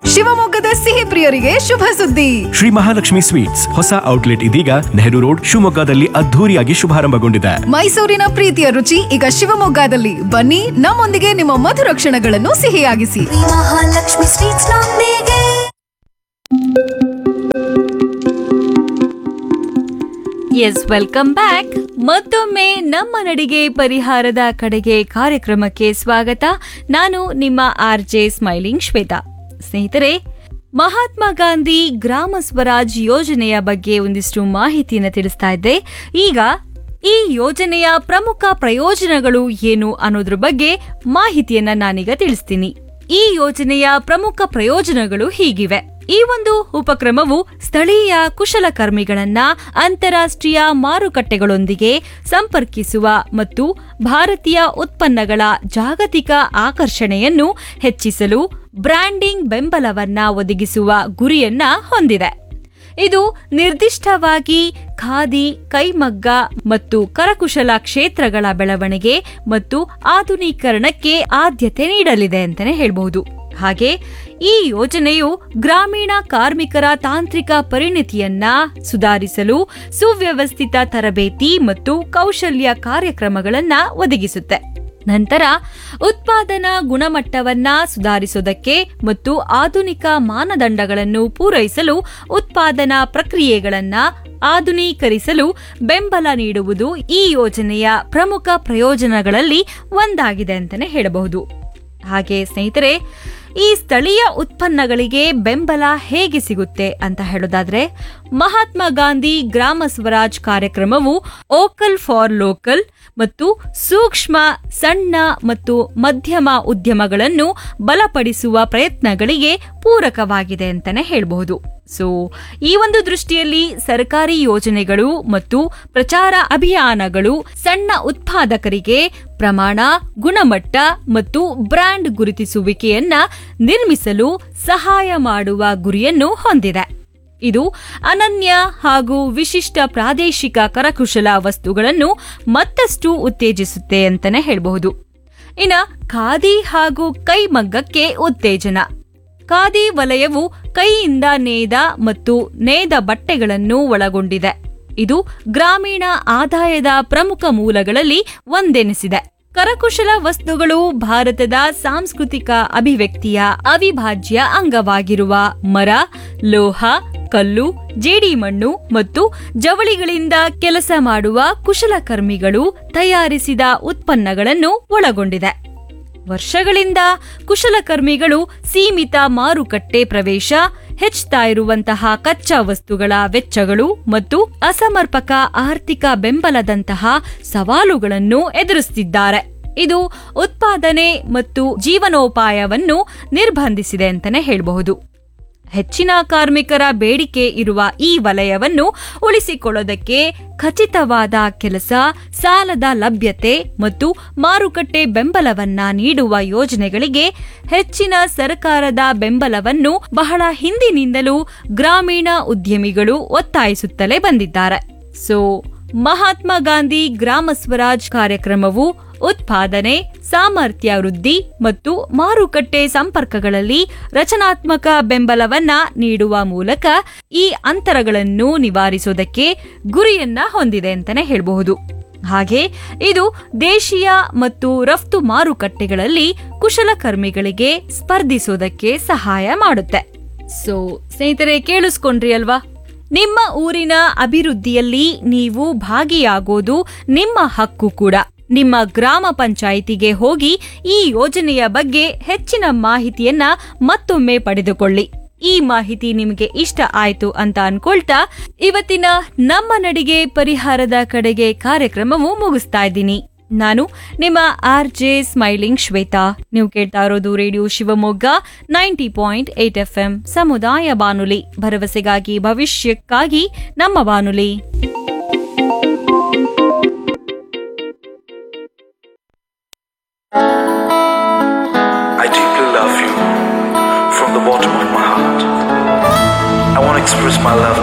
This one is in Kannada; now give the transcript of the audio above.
ಶಿವಮೊಗ್ಗದ ಸಿಹಿ ಪ್ರಿಯರಿಗೆ ಶುಭ ಸುದ್ದಿ. ಶ್ರೀ ಮಹಾಲಕ್ಷ್ಮಿ ಸ್ವೀಟ್ಸ್ ಹೊಸ ಔಟ್ಲೆಟ್ ಇದೀಗ ನೆಹರು ರೋಡ್ ಶಿವಮೊಗ್ಗದಲ್ಲಿ ಅದ್ಧೂರಿಯಾಗಿ ಶುಭಾರಂಭಗೊಂಡಿದೆ. ಮೈಸೂರಿನ ಪ್ರೀತಿಯ ರುಚಿ ಈಗ ಶಿವಮೊಗ್ಗದಲ್ಲಿ. ಬನ್ನಿ, ನಮ್ಮೊಂದಿಗೆ ನಿಮ್ಮ ಮಧುರ ಕ್ಷಣಗಳನ್ನು ಸಿಹಿಯಾಗಿಸಿ. ಮಹಾಲಕ್ಷ್ಮಿ ಸ್ವೀಟ್ಸ್ ನೊಂದಿಗೆ. S, welcome back. ಮತ್ತೊಮ್ಮೆ ನಮ್ಮ ನಡಿಗೆ ಪರಿಹಾರದ ಕಡೆಗೆ ಕಾರ್ಯಕ್ರಮಕ್ಕೆ ಸ್ವಾಗತ. ನಾನು ನಿಮ್ಮ RJ ಸ್ಮೈಲಿಂಗ್ ಶ್ವೇತಾ. ಸ್ನೇಹಿತರೆ, ಮಹಾತ್ಮ ಗಾಂಧಿ ಗ್ರಾಮ ಸ್ವರಾಜ್ ಯೋಜನೆಯ ಬಗ್ಗೆ ಒಂದಿಷ್ಟು ಮಾಹಿತಿಯನ್ನು ತಿಳಿಸ್ತಾ ಇದ್ದೆ. ಈಗ ಈ ಯೋಜನೆಯ ಪ್ರಮುಖ ಪ್ರಯೋಜನಗಳು ಏನು ಅನ್ನೋದ್ರ ಬಗ್ಗೆ ಮಾಹಿತಿಯನ್ನ ನಾನೀಗ ತಿಳಿಸ್ತೀನಿ. ಈ ಯೋಜನೆಯ ಪ್ರಮುಖ ಪ್ರಯೋಜನಗಳು ಹೀಗಿವೆ. ಈ ಒಂದು ಉಪಕ್ರಮವು ಸ್ಥಳೀಯ ಕುಶಲಕರ್ಮಿಗಳನ್ನ ಅಂತಾರಾಷ್ಟ್ರೀಯ ಮಾರುಕಟ್ಟೆಗಳೊಂದಿಗೆ ಸಂಪರ್ಕಿಸುವ ಮತ್ತು ಭಾರತೀಯ ಉತ್ಪನ್ನಗಳ ಜಾಗತಿಕ ಆಕರ್ಷಣೆಯನ್ನು ಹೆಚ್ಚಿಸಲು ಬ್ರ್ಯಾಂಡಿಂಗ್ ಬೆಂಬಲವನ್ನ ಒದಗಿಸುವ ಗುರಿಯನ್ನ ಹೊಂದಿದೆ. ಇದು ನಿರ್ದಿಷ್ಟವಾಗಿ ಖಾದಿ, ಕೈಮಗ್ಗ ಮತ್ತು ಕರಕುಶಲ ಕ್ಷೇತ್ರಗಳ ಬೆಳವಣಿಗೆ ಮತ್ತು ಆಧುನೀಕರಣಕ್ಕೆ ಆದ್ಯತೆ ನೀಡಲಿದೆ ಅಂತಾನೆ ಹೇಳಬಹುದು. ಹಾಗೆ ಈ ಯೋಜನೆಯು ಗ್ರಾಮೀಣ ಕಾರ್ಮಿಕರ ತಾಂತ್ರಿಕ ಪರಿಣಿತಿಯನ್ನ ಸುಧಾರಿಸಲು ಸುವ್ಯವಸ್ಥಿತ ತರಬೇತಿ ಮತ್ತು ಕೌಶಲ್ಯ ಕಾರ್ಯಕ್ರಮಗಳನ್ನ ಒದಗಿಸುತ್ತೆ. ನಂತರ ಉತ್ಪಾದನಾ ಗುಣಮಟ್ಟವನ್ನ ಸುಧಾರಿಸುವುದಕ್ಕೆ ಮತ್ತು ಆಧುನಿಕ ಮಾನದಂಡಗಳನ್ನು ಪೂರೈಸಲು ಉತ್ಪಾದನಾ ಪ್ರಕ್ರಿಯೆಗಳನ್ನ ಆಧುನೀಕರಿಸಲು ಬೆಂಬಲ ನೀಡುವುದು ಈ ಯೋಜನೆಯ ಪ್ರಮುಖ ಪ್ರಯೋಜನಗಳಲ್ಲಿ ಒಂದಾಗಿದೆ ಅಂತಾನೆ ಹೇಳಬಹುದು. ಹಾಗೆ ಸ್ನೇಹಿತರೆ, ಈ ಸ್ಥಳೀಯ ಉತ್ಪನ್ನಗಳಿಗೆ ಬೆಂಬಲ ಹೇಗೆ ಸಿಗುತ್ತೆ ಅಂತ ಹೇಳೋದಾದ್ರೆ, ಮಹಾತ್ಮ ಗಾಂಧಿ ಗ್ರಾಮ ಸ್ವರಾಜ್ ಕಾರ್ಯಕ್ರಮವು ವೋಕಲ್ ಫಾರ್ ಲೋಕಲ್ ಮತ್ತು ಸೂಕ್ಷ್ಮ, ಸಣ್ಣ ಮತ್ತು ಮಧ್ಯಮ ಉದ್ಯಮಗಳನ್ನು ಬಲಪಡಿಸುವ ಪ್ರಯತ್ನಗಳಿಗೆ ಪೂರಕವಾಗಿದೆ ಅಂತಾನೆ ಹೇಳಬಹುದು. ಸೊ ಈ ಒಂದು ದೃಷ್ಟಿಯಲ್ಲಿ ಸರ್ಕಾರಿ ಯೋಜನೆಗಳು ಮತ್ತು ಪ್ರಚಾರ ಅಭಿಯಾನಗಳು ಸಣ್ಣ ಉತ್ಪಾದಕರಿಗೆ ಪ್ರಮಾಣ, ಗುಣಮಟ್ಟ ಮತ್ತು ಬ್ರ್ಯಾಂಡ್ ಗುರುತಿಸುವಿಕೆಯನ್ನ ನಿರ್ಮಿಸಲು ಸಹಾಯ ಮಾಡುವ ಗುರಿಯನ್ನು ಹೊಂದಿದೆ. ಇದು ಅನನ್ಯ ಹಾಗೂ ವಿಶಿಷ್ಟ ಪ್ರಾದೇಶಿಕ ಕರಕುಶಲ ವಸ್ತುಗಳನ್ನು ಮತ್ತಷ್ಟು ಉತ್ತೇಜಿಸುತ್ತೆ ಅಂತಾನೆ ಹೇಳಬಹುದು. ಇನ್ನು ಖಾದಿ ಹಾಗೂ ಕೈಮಗ್ಗಕ್ಕೆ ಉತ್ತೇಜನ. ಖಾದಿ ವಲಯವು ಕೈಯಿಂದ ನೇಯ್ದ ಮತ್ತು ನೇಯ್ದ ಬಟ್ಟೆಗಳನ್ನು ಒಳಗೊಂಡಿದೆ. ಇದು ಗ್ರಾಮೀಣ ಆದಾಯದ ಪ್ರಮುಖ ಮೂಲಗಳಲ್ಲಿ ಒಂದೆನಿಸಿದೆ. ಕರಕುಶಲ ವಸ್ತುಗಳು ಭಾರತದ ಸಾಂಸ್ಕೃತಿಕ ಅಭಿವ್ಯಕ್ತಿಯ ಅವಿಭಾಜ್ಯ ಅಂಗವಾಗಿರುವ ಮರ, ಲೋಹ, ಕಲ್ಲು, ಜೇಡಿಮಣ್ಣು ಮತ್ತು ಜವಳಿಗಳಿಂದ ಕೆಲಸ ಮಾಡುವ ಕುಶಲಕರ್ಮಿಗಳು ತಯಾರಿಸಿದ ಉತ್ಪನ್ನಗಳನ್ನು ಒಳಗೊಂಡಿದೆ. ವರ್ಷಗಳಿಂದ ಕುಶಲಕರ್ಮಿಗಳು ಸೀಮಿತ ಮಾರುಕಟ್ಟೆ ಪ್ರವೇಶ, ಹೆಚ್ಚುತ್ತಾ ಇರುವಂತಹ ಕಚ್ಚಾ ವಸ್ತುಗಳ ವೆಚ್ಚಗಳು ಮತ್ತು ಅಸಮರ್ಪಕ ಆರ್ಥಿಕ ಬೆಂಬಲದಂತಹ ಸವಾಲುಗಳನ್ನು ಎದುರಿಸುತ್ತಿದ್ದಾರೆ. ಇದು ಉತ್ಪಾದನೆ ಮತ್ತು ಜೀವನೋಪಾಯವನ್ನು ನಿರ್ಬಂಧಿಸಿದೆ ಅಂತಾನೆ ಹೇಳಬಹುದು. ಹೆಚ್ಚಿನ ಕಾರ್ಮಿಕರ ಬೇಡಿಕೆ ಇರುವ ಈ ವಲಯವನ್ನು ಉಳಿಸಿಕೊಳ್ಳೋದಕ್ಕೆ ಖಚಿತವಾದ ಕೆಲಸ, ಸಾಲದ ಲಭ್ಯತೆ ಮತ್ತು ಮಾರುಕಟ್ಟೆ ಬೆಂಬಲವನ್ನ ನೀಡುವ ಯೋಜನೆಗಳಿಗೆ ಹೆಚ್ಚಿನ ಸರ್ಕಾರದ ಬೆಂಬಲವನ್ನು ಬಹಳ ಹಿಂದಿನಿಂದಲೂ ಗ್ರಾಮೀಣ ಉದ್ಯಮಿಗಳು ಒತ್ತಾಯಿಸುತ್ತಲೇ ಬಂದಿದ್ದಾರೆ. ಸೊ ಮಹಾತ್ಮ ಗಾಂಧಿ ಗ್ರಾಮ ಸ್ವರಾಜ್ ಕಾರ್ಯಕ್ರಮವು ಉತ್ಪಾದನೆ, ಸಾಮರ್ಥ್ಯ ವೃದ್ಧಿ ಮತ್ತು ಮಾರುಕಟ್ಟೆ ಸಂಪರ್ಕಗಳಲ್ಲಿ ರಚನಾತ್ಮಕ ಬೆಂಬಲವನ್ನ ನೀಡುವ ಮೂಲಕ ಈ ಅಂತರಗಳನ್ನು ನಿವಾರಿಸುವುದಕ್ಕೆ ಗುರಿಯನ್ನ ಹೊಂದಿದೆ ಅಂತಾನೆ ಹೇಳಬಹುದು. ಹಾಗೆ ಇದು ದೇಶೀಯ ಮತ್ತು ರಫ್ತು ಮಾರುಕಟ್ಟೆಗಳಲ್ಲಿ ಕುಶಲಕರ್ಮಿಗಳಿಗೆ ಸ್ಪರ್ಧಿಸೋದಕ್ಕೆ ಸಹಾಯ ಮಾಡುತ್ತೆ. ಸೊ ಸ್ನೇಹಿತರೆ, ಕೇಳಿಸ್ಕೊಂಡ್ರಿ ಅಲ್ವಾ? ನಿಮ್ಮ ಊರಿನ ಅಭಿವೃದ್ಧಿಯಲ್ಲಿ ನೀವು ಭಾಗಿಯಾಗೋದು ನಿಮ್ಮ ಹಕ್ಕು ಕೂಡ. ನಿಮ್ಮ ಗ್ರಾಮ ಪಂಚಾಯಿತಿಗೆ ಹೋಗಿ ಈ ಯೋಜನೆಯ ಬಗ್ಗೆ ಹೆಚ್ಚಿನ ಮಾಹಿತಿಯನ್ನ ಮತ್ತೊಮ್ಮೆ ಪಡೆದುಕೊಳ್ಳಿ. ಈ ಮಾಹಿತಿ ನಿಮಗೆ ಇಷ್ಟ ಆಯ್ತು ಅಂತ ಅನ್ಕೊಳ್ತಾ ಇವತ್ತಿನ ನಮ್ಮ ನಡಿಗೆ ಪರಿಹಾರದ ಕಡೆಗೆ ಕಾರ್ಯಕ್ರಮವು ಮುಗಿಸ್ತಾ ಇದ್ದೀನಿ. ನಾನು ನಿಮ್ಮ RJ ಸ್ಮೈಲಿಂಗ್ ಶ್ವೇತಾ. ನೀವು ಕೇಳ್ತಾ ಇರೋದು ರೇಡಿಯೋ ಶಿವಮೊಗ್ಗ 90.8 FM ಸಮುದಾಯ ಬಾನುಲಿ, ಭರವಸೆಗಾಗಿ ಭವಿಷ್ಯಕ್ಕಾಗಿ ನಮ್ಮ ಬಾನುಲಿ. I deeply love you from the bottom of my heart. I want to express my love